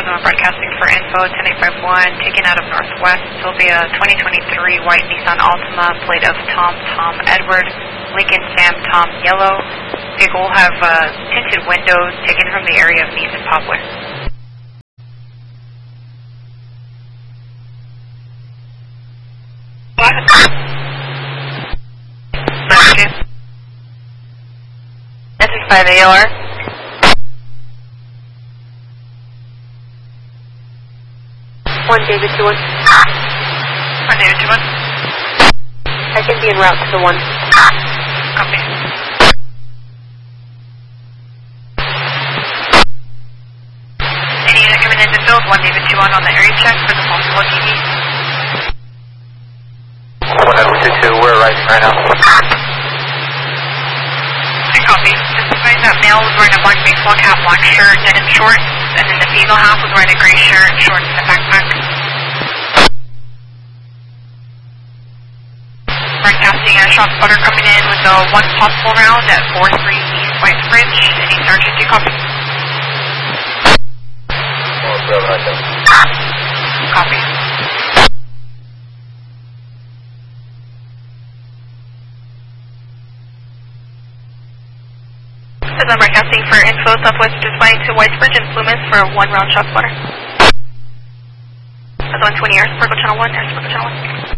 I'm broadcasting for info, 10851, taken out of Northwest Sylvia, 2023 white Nissan Altima, plate of Tom Edward, Lincoln Sam Tom Yellow. Vehicle will have tinted windows, taken from the area of Needs and Poplar. This is 5 AOR. 1 David 21. 1 David 21. I can be en route to the 1. Copy. Any unit coming into field, 1 David 21 on the area check for the multiple TV. 1 Edward 22, we're arriving right now. I copy. Just advise that male was wearing a black baseball cap, black shirt, denim shorts, and then the female half was wearing a gray shirt, shorts, and a backpack. Broadcasting a shot spotter coming in with the 1 possible round at 43 East White Bridge. Any sergeant, do you copy? Copy. As I'm broadcasting for info, Southwest is flying to White Bridge and Plumas for a 1 round shot spotter. That's on 20 Air Sparkle Channel 1, Air Sparkle Channel 1.